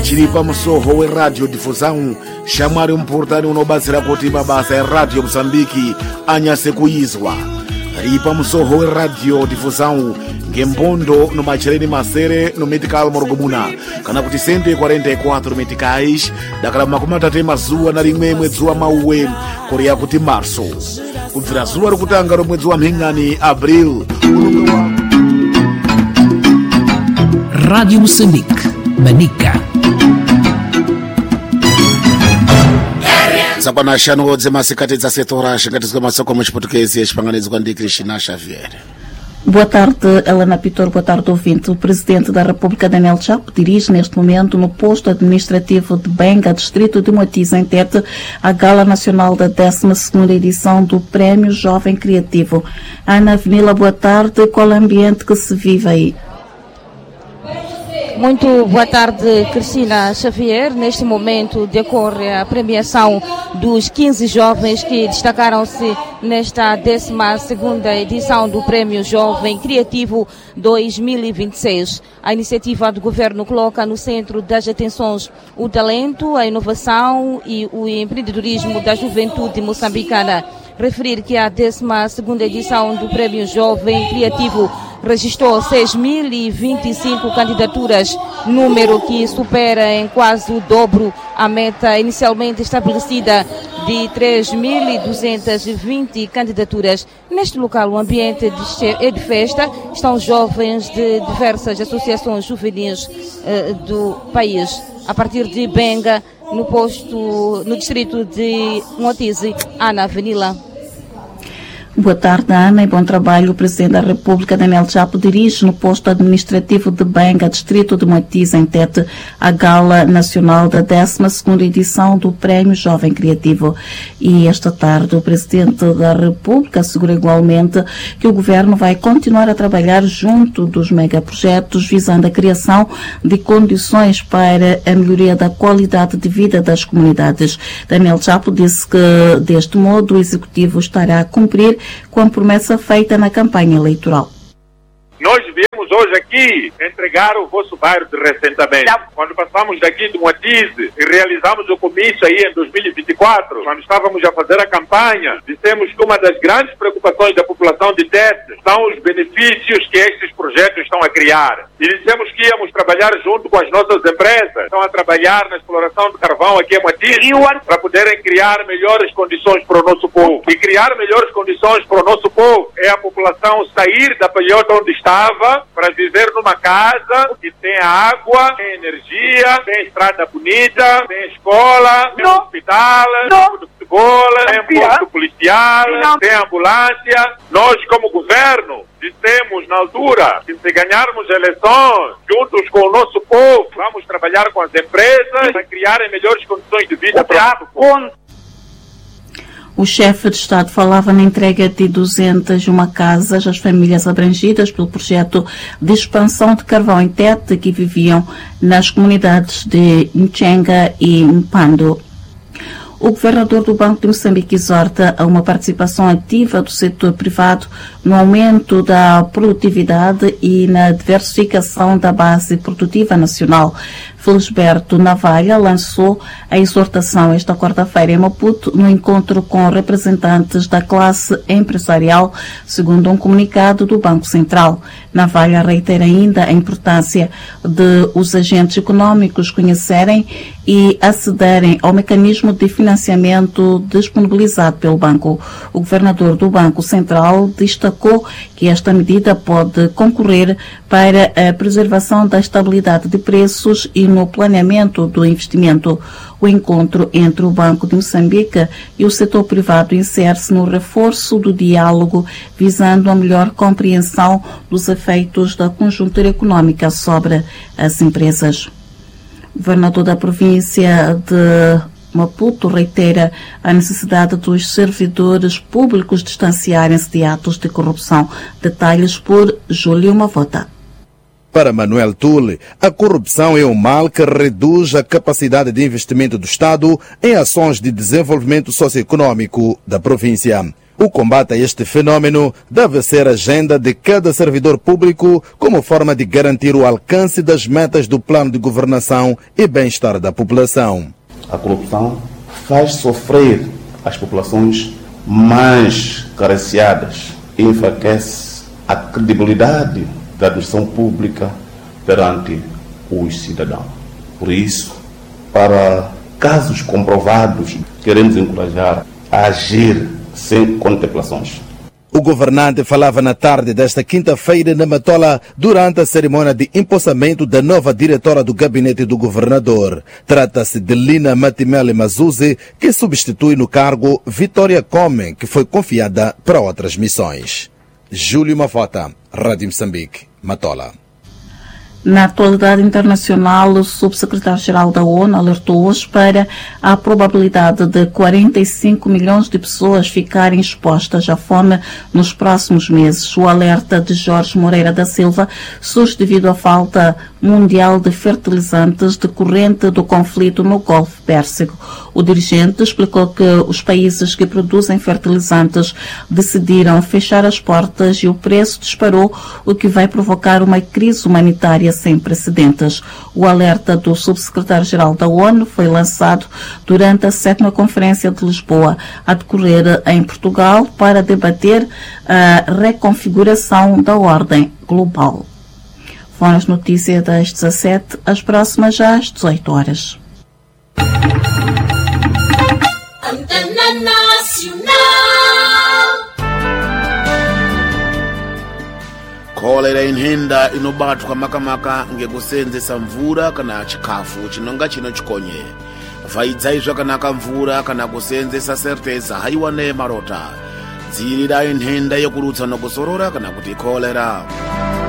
chiripa musoho radio difusão chamari mpurtani unobasira kuti mabasa ya radio Mozambiki anyase kuizwa ripa musoho radio difusão ngembondo no macheleni masere no medical morgomuna kana kuti 144 meticais dakala makumi atatu mazuwa na limwe mwezi wa mauwe korea kuti marso kubvira zuwa rokutanga romwedzi wa mhingani abril. Radio Moçambique, Manica. Sapana shano dzemasikati dza setora xingatizwa masoko mu Português e espanganizo ndi Cristina Xavier. Boa tarde, Helena Pitor. Boa tarde, ouvinte. O Presidente da República, Daniel Chapo, dirige neste momento no posto administrativo de Benga, distrito de Moatize, em Tete, a Gala Nacional da 12ª edição do Prémio Jovem Criativo. Ana Avenila, boa tarde. Qual é o ambiente que se vive aí? Muito boa tarde, Cristina Xavier. Neste momento decorre a premiação dos 15 jovens que destacaram-se nesta 12ª edição do Prémio Jovem Criativo 2026. A iniciativa do governo coloca no centro das atenções o talento, a inovação e o empreendedorismo da juventude moçambicana. Referir que a 12ª edição do Prémio Jovem Criativo registrou 6.025 candidaturas, número que supera em quase o dobro a meta inicialmente estabelecida de 3.220 candidaturas. Neste local, o ambiente é de festa, estão jovens de diversas associações juvenis do país. A partir de Benga, no distrito de Moatize, Ana Avenila. Boa tarde, Ana, e bom trabalho. O Presidente da República, Daniel Chapo, dirige no posto administrativo de Benga, distrito de Moatize, em Tete, a Gala Nacional da 12ª edição do Prémio Jovem Criativo. E esta tarde, o Presidente da República assegura igualmente que o Governo vai continuar a trabalhar junto dos megaprojetos, visando a criação de condições para a melhoria da qualidade de vida das comunidades. Daniel Chapo disse que, deste modo, o Executivo estará a cumprir com a promessa feita na campanha eleitoral. Nós viemos hoje aqui entregar o vosso bairro de reassentamento. Quando passamos daqui de Moatize e realizamos o comício aí em 2024, quando estávamos a fazer a campanha, dissemos que uma das grandes preocupações da população de Tete são os benefícios que estes projetos estão a criar. E dissemos que íamos trabalhar junto com as nossas empresas, estão a trabalhar na exploração de carvão aqui em Moatize, para poderem criar melhores condições para o nosso povo. E criar melhores condições para o nosso povo é a população sair da palhota onde estava para viver numa casa que tem água, tem energia, tem estrada bonita, tem escola, tem hospital, campo de futebol, tem posto policial, tem ambulância. Nós, como governo, dissemos na altura que se ganharmos eleições juntos com o nosso povo, vamos trabalhar com as empresas para criarem melhores condições de vida para o povo. O chefe de Estado falava na entrega de 201 casas às famílias abrangidas pelo projeto de expansão de carvão em Tete, que viviam nas comunidades de Nchenga e Mpando. O governador do Banco de Moçambique exorta a uma participação ativa do setor privado no aumento da produtividade e na diversificação da base produtiva nacional. Felisberto Navalha lançou a exortação esta quarta-feira em Maputo no encontro com representantes da classe empresarial, segundo um comunicado do Banco Central. Navalha reitera ainda a importância de os agentes econômicos conhecerem e acederem ao mecanismo de financiamento disponibilizado pelo banco. O governador do Banco Central destacou que esta medida pode concorrer para a preservação da estabilidade de preços e no planeamento do investimento. O encontro entre o Banco de Moçambique e o setor privado insere-se no reforço do diálogo, visando a melhor compreensão dos efeitos da conjuntura econômica sobre as empresas. O governador da província de Maputo reitera a necessidade dos servidores públicos distanciarem-se de atos de corrupção. Detalhes por Júlio Mavota. Para Manuel Tule, a corrupção é um mal que reduz a capacidade de investimento do Estado em ações de desenvolvimento socioeconômico da província. O combate a este fenômeno deve ser agenda de cada servidor público como forma de garantir o alcance das metas do plano de governação e bem-estar da população. A corrupção faz sofrer as populações mais carenciadas e enfraquece a credibilidade da administração pública perante os cidadãos. Por isso, para casos comprovados, queremos encorajar a agir sem contemplações. O governante falava na tarde desta quinta-feira na Matola durante a cerimônia de empossamento da nova diretora do gabinete do governador. Trata-se de Lina Matimele Mazuzi, que substitui no cargo Vitória Come, que foi confiada para outras missões. Júlio Mafota, Rádio Moçambique, Matola. Na atualidade internacional, o subsecretário-geral da ONU alertou hoje para a probabilidade de 45 milhões de pessoas ficarem expostas à fome nos próximos meses. O alerta de Jorge Moreira da Silva surge devido à falta mundial de fertilizantes decorrente do conflito no Golfo Pérsico. O dirigente explicou que os países que produzem fertilizantes decidiram fechar as portas e o preço disparou, o que vai provocar uma crise humanitária sem precedentes. O alerta do subsecretário-geral da ONU foi lançado durante a 7ª Conferência de Lisboa, a decorrer em Portugal, para debater a reconfiguração da ordem global. Foram as notícias das 17, as próximas já às 18 horas. Antena Nacional. Kolera inhenda inobatwa makamaka ngekusenzesa mvura kana chikafu chinonga chino chikonye. Vaidzai zvakanaka mvura kana kusenzesa serteza haiwane marota. Dzirira inhenda yokurutsa nokusorora kana kuti kolera.